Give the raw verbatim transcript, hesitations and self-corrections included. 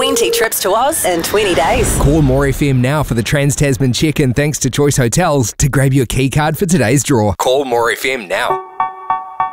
twenty trips to Oz in twenty days. Call More F M now for the Trans-Tasman check-in thanks to Choice Hotels to grab your key card for today's draw. Call More F M now.